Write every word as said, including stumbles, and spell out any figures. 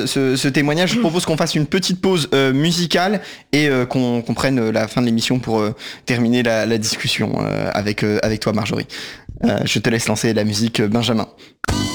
ce, ce, ce témoignage. Je propose qu'on fasse une petite pause euh, musicale et euh, qu'on, qu'on prenne la fin de l'émission pour euh, terminer la, la discussion euh, avec, euh, avec toi, Marjorie. Euh, je te laisse lancer la musique, Benjamin.